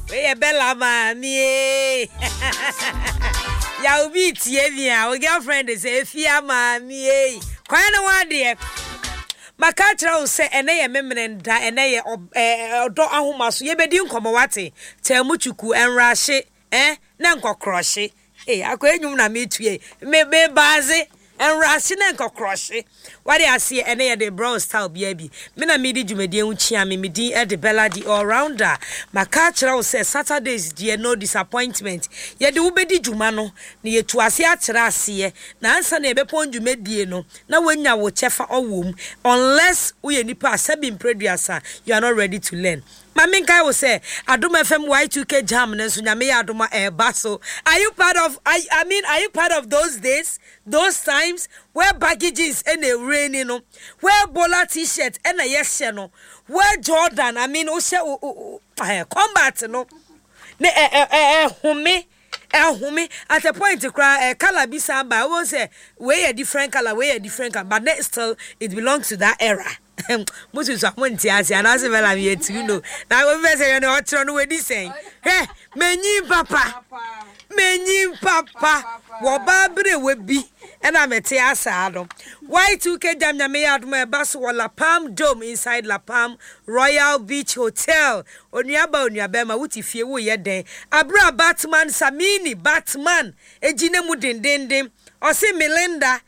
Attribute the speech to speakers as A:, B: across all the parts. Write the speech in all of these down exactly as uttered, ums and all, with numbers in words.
A: We bella mami. Ya ubi tie bia. Our girlfriend is a fia mami. Kwana wa de. Makatra say ene ye memren da ene ye odo ahoma so ye bedi nkomo wate. Temuchuku enrahye eh na nkokrohye. Eh akoenwum na metue. Me be baze enrahye na nkokrohye. What I see ene ye de brown style bia bi. Me na medi dwumade enwuchia me medi e de Belladi all rounder. Makatra say Saturdays die no disappointment. Ye de ubedi dwuma no na ye tuase akira ase na ansa na ebepon dwumadie no na wanya wo chefa owom unless we nipa sabi impreduasa you are not ready to learn. Mami Kai will say, Aduma F M Y two K jam and Sunyame Aduma air basso. Are you part of I I mean are you part of those days, those times where baggages and a rain, you know, where Bola t-shirt and a yes, you know, where Jordan, I mean also combat, you know. Ne eh eh eh home eh home at a point to cry a color be samba. I will say way a different color, way a different color, but next still it belongs to that era. Most of someone tells you, and as well, I'm here to know. Now, we say, you know, what's wrong with this saying? Hey, many papa, many papa, what Barbary would be, and I'm a tear saddle. Y two K Jamia may out my bus or La Palm Dome inside La Palm Royal Beach Hotel. On Yaba on Yabema, what if you were your day? Abra Batman Samini, Batman, a Gina Mudin Dindim, or say Melinda.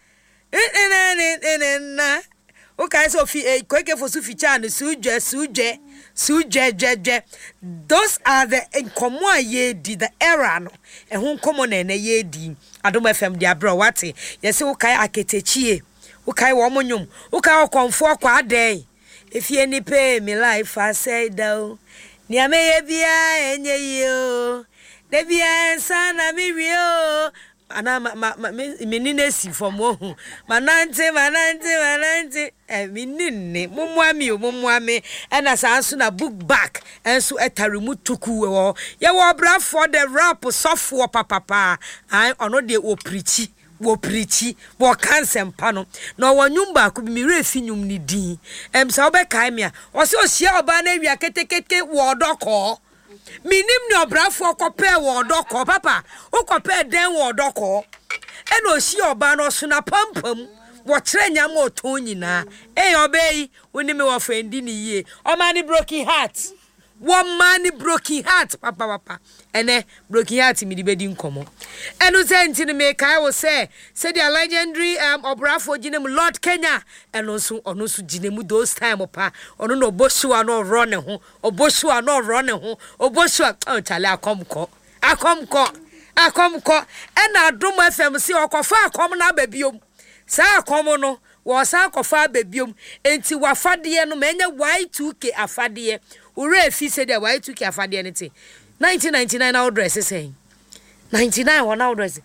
A: Okay, so fi quick for Suficha and Suje Suje Suje Jeje. Those are the incommon ye di the era no. And whom common and a ye di. I don't know if I'm dear bro what yes, okay, I can teach ye. Okay, womanum. Okay, come for quite day. If ye any pay me life, I say though. Nia me bia and ye yo. De bia son of me rio. Ana ma ma menine si from wo manante manante manante eh menine momwa mi momwa me na sanso na book back enso etarimu tuku wo ye wo bra for the rap sofo papa pa ai ono de wo preachi wo preachi wo cancel pa no na wo nwum ba ko mi refi nwum ni din em sa wo be kai me a wo se o hia oba na wia ketekete wo doko minim ni obrafo kope wo doko papa o kope den wo doko e no si oba no so na pampam wo kire nyam o ton nyina e obey woni me wo fendi ni yie o mani broken heart one man broken heart papa papa ene broken heart mi di bedi nkomo enu senti ni me kai wo say say the legendary um obrafo ginemu Lord Kenya enu so onu so ginemu those time pa onu no oboshua no ro ne ho oboshua no ro ne ho oboshua oh chale akomko akomko akomko ena Adom F M si okofa akom na babiom sa akom no wo sa akofa babiom enti wafade no menya Y two K afade ure fi se de Y two K afade anything nineteen ninety-nine our dress saying ninety-nine one our dress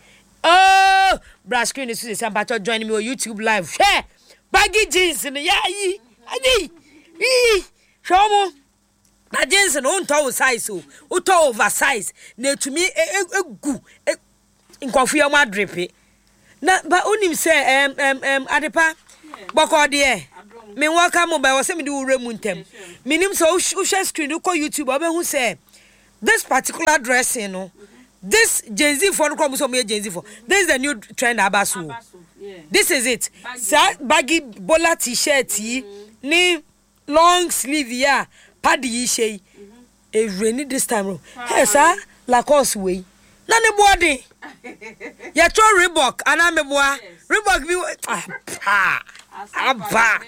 A: oh brass screen is say about joining me on YouTube live share baggy jeans in ya yi ani yi show mo na jeans no nto size o uto oversize na tumi egu nkofu ya ma drip na ba onim say em em em adepa boko de me welcome mobile was me do ure muntem minim so share screen ko YouTube obe hu say this particular dressing no this Gen Z for no come so me Gen Z for this is the new trend abasu yeah. This is it sa baggy bola t-shirt mm-hmm. Ni long sleeve ya paddy shey e rainy this time hey sir Lacoste way na ne body ya tro Reebok ana me boa Reebok bi ah Abba.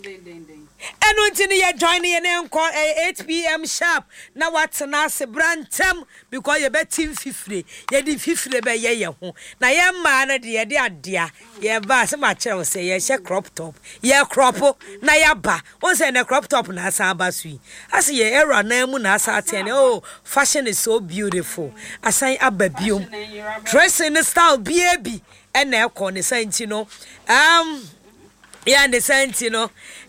A: And until you join in and call eight p.m. sharp. Now what's an ass brantam because you bet team fifty. You did fifty by ye. Now, young man, dear, dear, dear. Yeah, bass, my child say, yes, a crop top. Yeah, croppo. Now, ya ba. Once in a crop top, Nasa Basui. I see your error name, Nasa ten. Oh, fashion is so beautiful. I say, a baby. Dress in the style, baby. And now, corner, you know. Um, yeah, the sense, you know.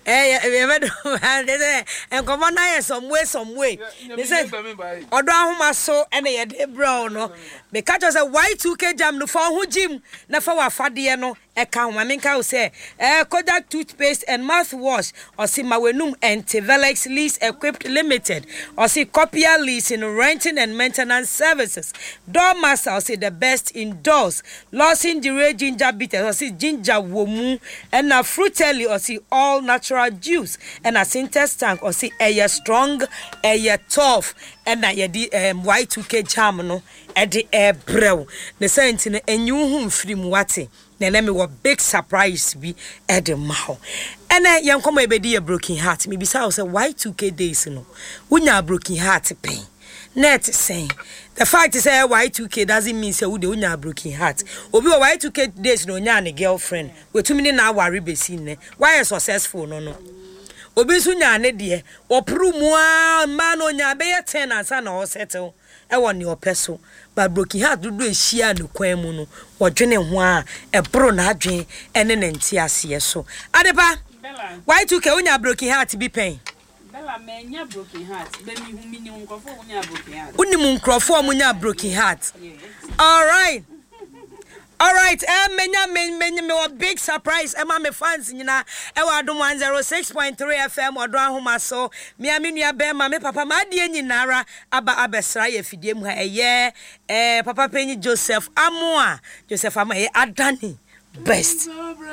A: Eh, they say, and come on, I some way, some way. They say, Odo ahoma so, and they de brown, no. Me catch us a Y two K jam no for who Jim, na for wa fadie no, e ka ho minka say, eh, Kodak toothpaste and mouthwash, or see Mawenum and Tivelex Lease Equipped Limited, or see Copier Leasing, renting and maintenance services. Doormaster, or see the best indoors. Losing the red ginger bitters, or see ginger womu, and a fruitelli, or see all natural juice, and a Sintex tank, or see air strong, air tough, and a di um Y two K jam no, at the air brew. The sentinel and you whom free mwati. Na me wo big surprise bi e de maho. Ene yem komo e be di a broken heart. Me bisa say Y two K days no. Unya broken heart pain. Net saying the fact is say Y two K doesn't mean say we dey unya broken heart. Obi o Y two K days no nya ne girlfriend. We tumi ni na worry be sin ne. Why successful no no. Obi so nya ne de opru mu a man onya be ten ansa na o settle. E won ne opeso. But broken heart do do ehia no kwan mu no wodwene ho a e bro na adwen ene ne nti ase so adeba Y two K unya broken heart bi pen
B: Bella menya broken heart be mi hu mi ni nkrofo unya broken heart
A: uni mu nkrofo munya broken heart all right all right eh menya menya me a big surprise e ma me fans nyina e wa adom one oh six point three F M odo ahoma so me amenu be ma me papa ma de nyinara aba abesra ye fidie mu ha eye eh papa penyi Joseph Amoa Joseph Amoa e adani best